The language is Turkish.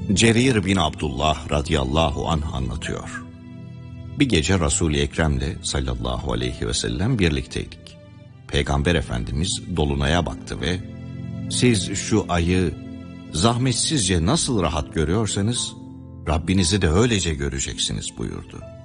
Cerir bin Abdullah radıyallahu anh anlatıyor. Bir gece Resul-i Ekrem'le sallallahu aleyhi ve sellem birlikteydik. Peygamber Efendimiz dolunaya baktı ve "Siz şu ayı zahmetsizce nasıl rahat görüyorsanız Rabbinizi de öylece göreceksiniz" buyurdu.